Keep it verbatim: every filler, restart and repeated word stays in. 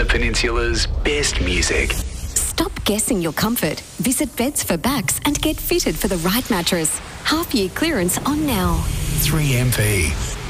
the Peninsula's best music. Stop guessing your comfort. Visit Beds for Backs and get fitted for the right mattress. Half year clearance on now. three M P.